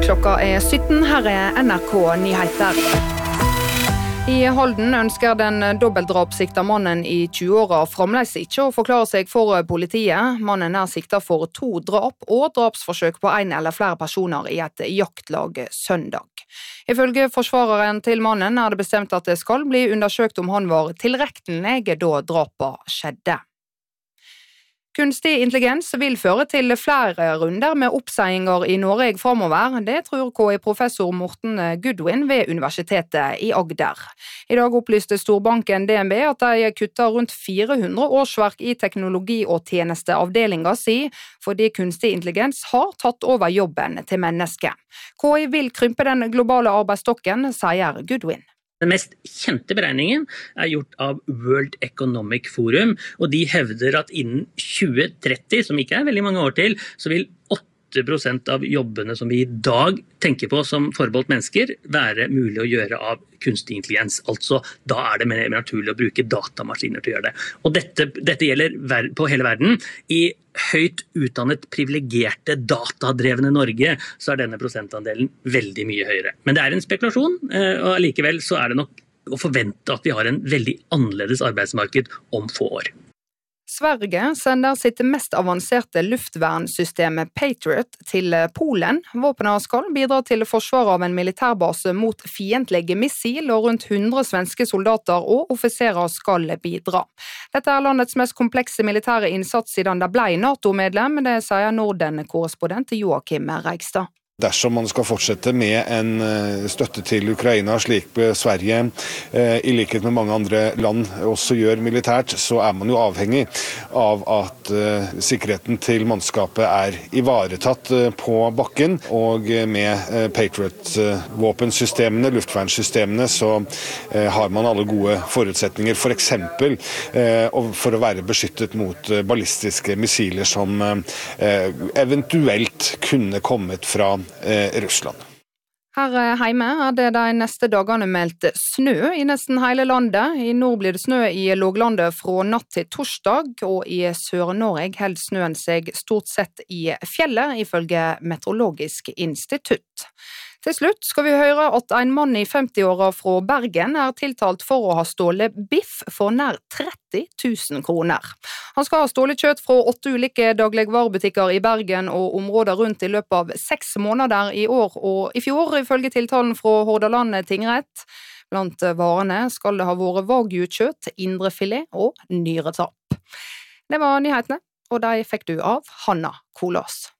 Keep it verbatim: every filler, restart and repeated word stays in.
Klokka er sytten, her er N R K Nyheter. I Halden ønsker den dobbeltdrapssikta mannen i tjue-åra fremdeles ikke å forklare seg for politiet. Mannen er sikta for to drap og drapsforsøk på en eller flere personer i et jaktlag søndag. Ifølge forsvareren til mannen er det bestemt at det skal bli undersøkt om han var tilregnelig da drapet skjedde. Kunstig intelligens vil føre til flere runder med oppsigelser i Norge fremover. Det tror K I-professor Morten Goodwin ved Universitetet i Agder. I dag opplyste storbanken D N B at de kutter rundt fire hundre årsverk i teknologi- og tjenesteavdelinga si, fordi kunstig intelligens har tatt over jobben til mennesket. K I vil krympe den globale arbeidsstokken, sier Goodwin. Den mest kjente beregningen er gjort av World Economic Forum, og de hevder at innen tjue tretti, som ikke er veldig mange år til, så vil åtte prosent av jobbene som vi i dag tenker på som forbeholdt mennesker, være mulig å gjøre av kunstig intelligens. Altså, da er det mer naturlig å bruke datamaskiner til å gjøre det. Og dette, dette gjelder på hele verden. I høyt utdannet, privilegerte, datadrevne Norge, så er denne prosentandelen veldig mye høyere. Men det er en spekulasjon, og likevel så er det nok å forvente at vi har en veldig annerledes arbeidsmarked om få år. Sverige sender sitt mest avanserte luftvernsystemet Patriot til Polen. Våpenet skal bidra til forsvar av en militærbase mot fiendtlige missil, og rundt hundre svenske soldater og offiserer skal bidra. Dette er landets mest komplekse militære innsats siden det ble NATO-medlem, det sier Norden-korrespondent Joakim Reigstad. Dersom man skal fortsette med en støtte til Ukraina, slik Sverige, i likhet med mange andre land, også gjør militært, så er man jo avhengig av at sikkerheten til mannskapet er ivaretatt på bakken. Og med Patriot-våpensystemene, luftvernsystemene, så har man alle gode forutsetninger, for eksempel for å være beskyttet mot ballistiske missiler som eventuelt kunne kommet fra Russland. Her hjemme er det de neste dagene meldt snø i nesten hele landet. I nord blir det snø i Låglandet fra natt til torsdag, og i Sør-Norge holder snøen seg stort sett i fjellet, ifølge Meteorologisk institutt. Til slutt skal vi høre at en mann i femti-åra fra Bergen er tiltalt for å ha stålet biff for nær tretti tusen kroner. Han skal ha stålet kjøtt fra åtte ulike dagligvarebutikker i Bergen og områder rundt i løpet av seks måneder i år og i fjor, ifølge tiltalen fra Hordaland tingrett. Blant varene skal det ha vært wagyu-kjøtt, indrefilet og nyretapp. Det var nyhetene, og de fikk du av Hanna Kolås.